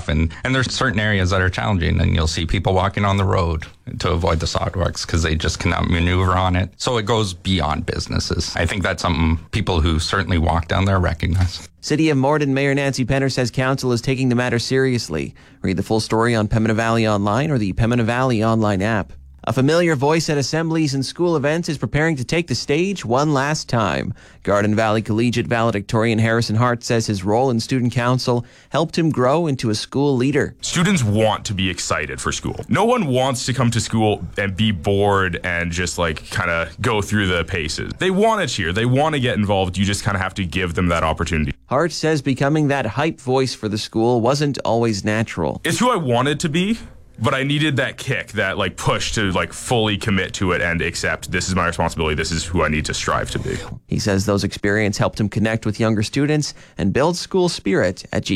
stuff. And there's certain areas that are challenging, and you'll see people walking on the road to avoid the sidewalks because they just cannot maneuver on it. So it goes beyond businesses. I think that's something people who certainly walk down there recognize. City of Morden Mayor Nancy Penner says council is taking the matter seriously. Read the full story on Pembina Valley Online or the Pembina Valley Online app. A familiar voice at assemblies and school events is preparing to take the stage one last time. Garden Valley Collegiate valedictorian Harrison Hart says his role in student council helped him grow into a school leader. Students want to be excited for school. No one wants to come to school and be bored and just kind of go through the paces. They want to cheer. They want to get involved. You just kind of have to give them that opportunity. Hart says becoming that hype voice for the school wasn't always natural. It's who I wanted to be. But I needed that kick, that push to fully commit to it and accept this is my responsibility. This is who I need to strive to be. He says those experiences helped him connect with younger students and build school spirit at